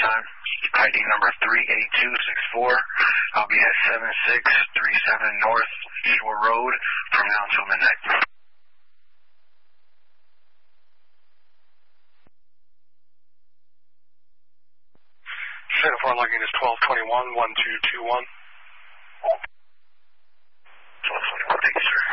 time. ID number 38264. I'll be at 7637 North Shore Road from now until midnight. Singapore logging is 1221-1221.